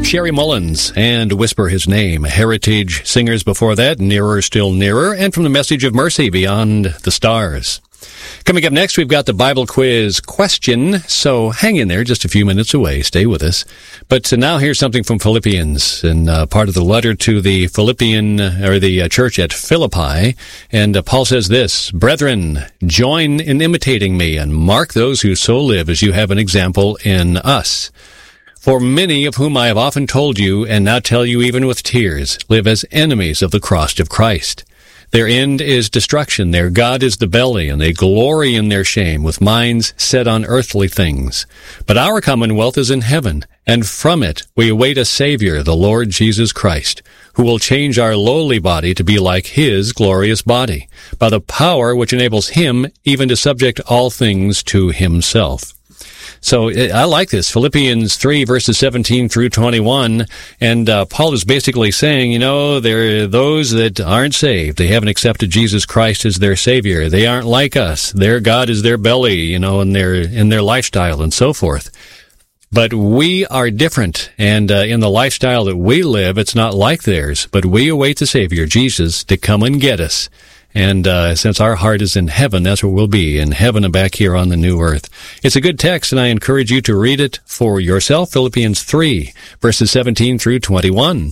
Sherry Mullins and Whisper His Name. Heritage Singers before that, Nearer, Still Nearer, and from the Message of Mercy, Beyond the Stars. Coming up next, we've got the Bible quiz question, so hang in there, just a few minutes away. Stay with us. But now here's something from Philippians, and part of the letter to the the church at Philippi. And Paul says this, "Brethren, join in imitating me, and mark those who so live as you have an example in us. For many of whom I have often told you, and now tell you even with tears, live as enemies of the cross of Christ. Their end is destruction, their God is the belly, and they glory in their shame, with minds set on earthly things. But our commonwealth is in heaven, and from it we await a Savior, the Lord Jesus Christ, who will change our lowly body to be like His glorious body, by the power which enables Him even to subject all things to Himself." So I like this, Philippians 3, verses 17 through 21, and Paul is basically saying, there are those that aren't saved. They haven't accepted Jesus Christ as their Savior. They aren't like us. Their God is their belly, in their lifestyle and so forth. But we are different, and in the lifestyle that we live, it's not like theirs. But we await the Savior, Jesus, to come and get us. And since our heart is in heaven, that's where we'll be, in heaven and back here on the new earth. It's a good text, and I encourage you to read it for yourself. Philippians 3, verses 17 through 21.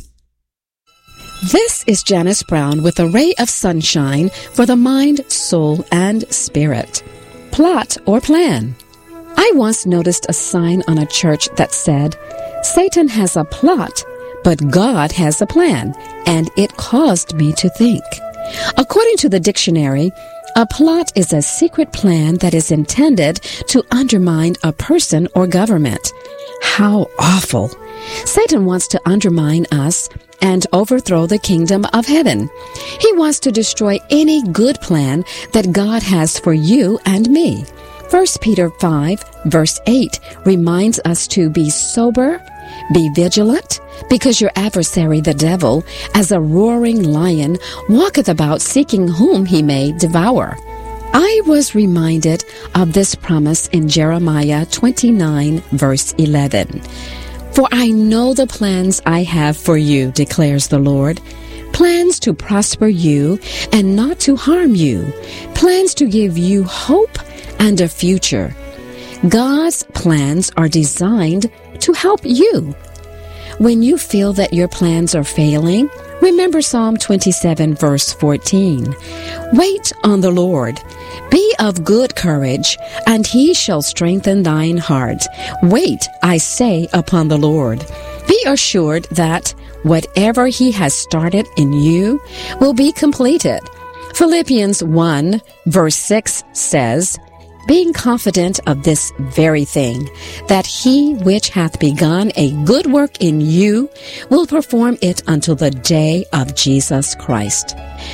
This is Janice Brown with a ray of sunshine for the mind, soul, and spirit. Plot or plan. I once noticed a sign on a church that said, "Satan has a plot, but God has a plan," and it caused me to think. According to the dictionary, a plot is a secret plan that is intended to undermine a person or government. How awful! Satan wants to undermine us and overthrow the kingdom of heaven. He wants to destroy any good plan that God has for you and me. 1 Peter 5, verse 8 reminds us to be sober, be vigilant, because your adversary the devil, as a roaring lion, walketh about seeking whom he may devour. I was reminded of this promise in Jeremiah 29, verse 11. "For I know the plans I have for you, declares the Lord, plans to prosper you and not to harm you, plans to give you hope and a future." God's plans are designed to help you. When you feel that your plans are failing, remember Psalm 27, verse 14. "Wait on the Lord. Be of good courage, and He shall strengthen thine heart. Wait, I say, upon the Lord. Be assured that whatever He has started in you will be completed." Philippians 1, verse 6 says, "Being confident of this very thing, that He which hath begun a good work in you will perform it until the day of Jesus Christ."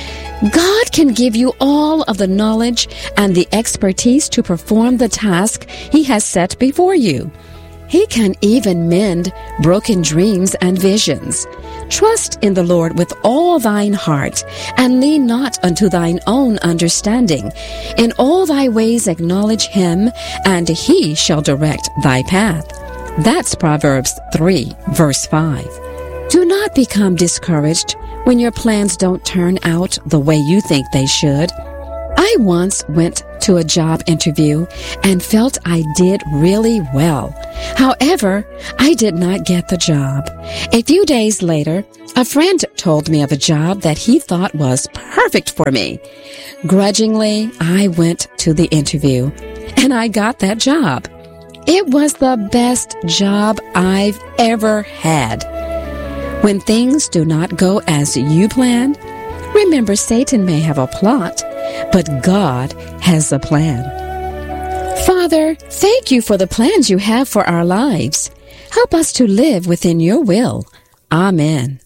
God can give you all of the knowledge and the expertise to perform the task He has set before you. He can even mend broken dreams and visions. Trust in the Lord with all thine heart, and lean not unto thine own understanding. In all thy ways acknowledge Him, and He shall direct thy path. That's Proverbs 3, verse 5. Do not become discouraged when your plans don't turn out the way you think they should. I once went to a job interview and felt I did really well. However, I did not get the job. A few days later, a friend told me of a job that he thought was perfect for me. Grudgingly, I went to the interview, and I got that job. It was the best job I've ever had. When things do not go as you plan, remember Satan may have a plot, but God has a plan. Father, thank you for the plans you have for our lives. Help us to live within your will. Amen.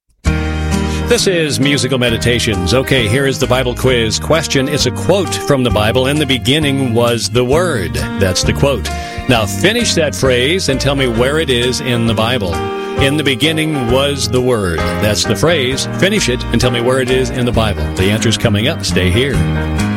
This is Musical Meditations. Okay, here is the Bible quiz question. It's a quote from the Bible. "In the beginning was the Word." That's the quote. Now finish that phrase and tell me where it is in the Bible. "In the beginning was the Word." That's the phrase. Finish it and tell me where it is in the Bible. The answer's coming up. Stay here.